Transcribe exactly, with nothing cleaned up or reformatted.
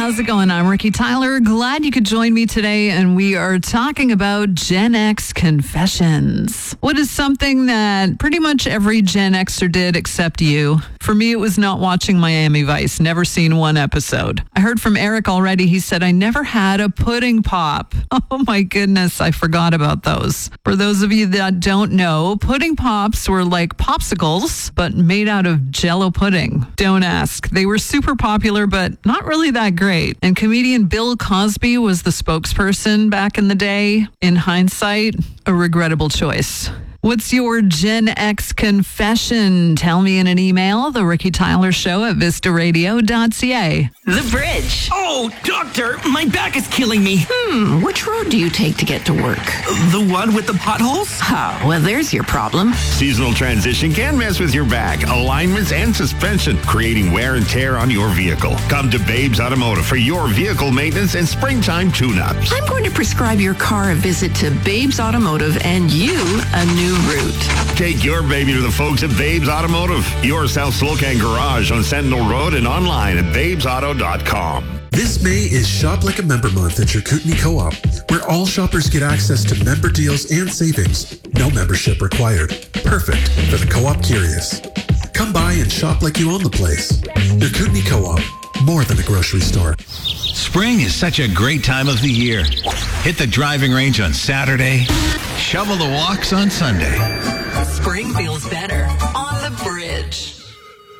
how's it going? I'm Ricky Tyler. Glad you could join me today, and we are talking about Gen X confessions. What is something that pretty much every Gen Xer did except you? For me, it was not watching Miami Vice. Never seen one episode. I heard from Eric already. He said, I never had a pudding pop. Oh my goodness, I forgot about those. For those of you that don't know, pudding pops were like popsicles, but made out of Jell-O pudding. Don't ask. They were super popular, but not really that great. And comedian Bill Cosby was the spokesperson back in the day. In hindsight, a regrettable choice. What's your Gen X confession? Tell me in an email, The Ricky Tyler Show at vista radio dot c a. The Bridge. Oh, doctor, my back is killing me. Hmm, which road do you take to get to work? The one with the potholes? Oh, well, there's your problem. Seasonal transition can mess with your back, alignments, and suspension, creating wear and tear on your vehicle. Come to Babes Automotive for your vehicle maintenance and springtime tune-ups. I'm going to prescribe your car a visit to Babes Automotive and you a new route. Take your baby to the folks at Babes Automotive, your South Slocan Garage on Sentinel Road and online at babes auto dot com. This May is Shop Like a Member Month at your Kootenai Co-op, where all shoppers get access to member deals and savings. No membership required. Perfect for the co-op curious. Come by and shop like you own the place. Your Kootenai Co-op, more than a grocery store. Spring is such a great time of the year. Hit the driving range on Saturday. Shovel the walks on Sunday. Spring feels better on the Bridge.